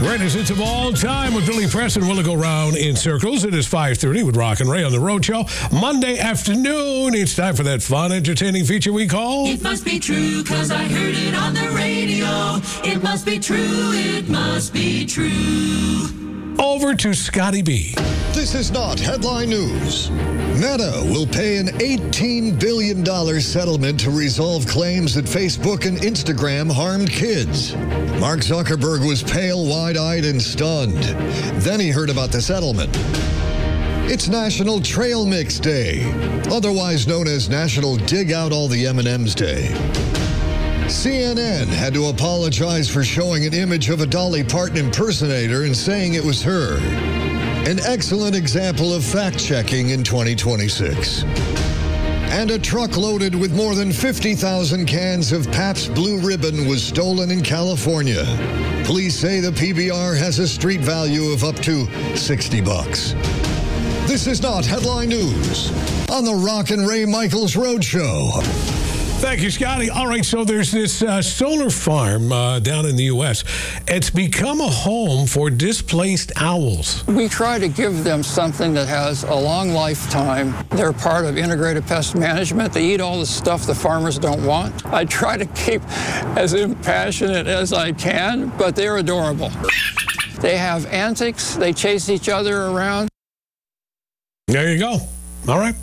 Greatest hits of all time with Billy Preston. Will it go round in circles? It is 5:30 with Rock and Ray on the Road Show. Monday afternoon, it's time for that fun, entertaining feature we call... It must be true, 'cause I heard it on the radio. It must be true, it must be true. Over to Scotty B. This is not headline news. Meta will pay an $18 billion settlement to resolve claims that Facebook and Instagram harmed kids. Mark Zuckerberg was pale, wide-eyed, and stunned. Then he heard about the settlement. It's National Trail Mix Day, otherwise known as National Dig Out All the M&Ms Day. CNN had to apologize for showing an image of a Dolly Parton impersonator and saying it was her. An excellent example of fact-checking in 2026. And a truck loaded with more than 50,000 cans of Pabst Blue Ribbon was stolen in California. Police say the PBR has a street value of up to $60. This is not headline news on the Rock and Ray Michaels Road Show. Thank you, Scotty. All right, so there's this solar farm down in the U.S. It's become a home for displaced owls. We try to give them something that has a long lifetime. They're part of integrated pest management. They eat all the stuff the farmers don't want. I try to keep as impassionate as I can, but they're adorable. They have antics. They chase each other around. There you go. All right.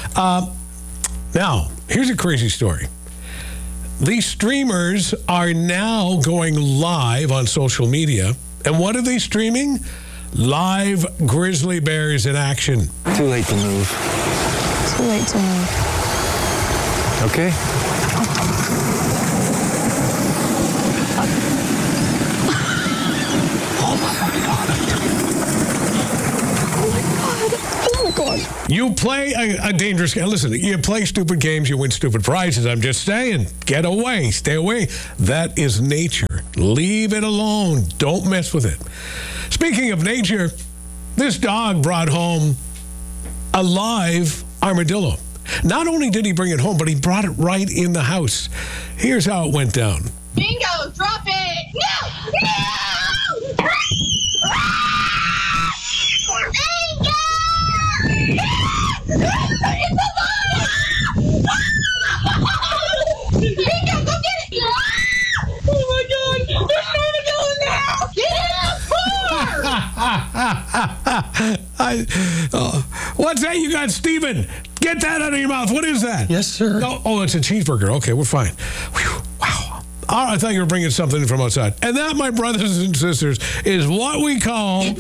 Now, here's a crazy story. These streamers are now going live on social media. And what are they streaming? Live grizzly bears in action. Too late to move. Too late to move. Okay. You play a dangerous game. Listen, you play stupid games, you win stupid prizes. I'm just saying, get away, stay away. That is nature. Leave it alone. Don't mess with it. Speaking of nature, this dog brought home a live armadillo. Not only did he bring it home, but he brought it right in the house. Here's how it went down. Bingo, drop it! No! No! Bingo! It's alive! Bingo, go get it! Oh my God! There's an armadillo in the house! Get out! What's that you got, Steven? Get that out of your mouth. What is that? Yes, sir. Oh, it's a cheeseburger. Okay, we're fine. Whew, wow. Oh, I thought you were bringing something from outside. And that, my brothers and sisters, is what we call... It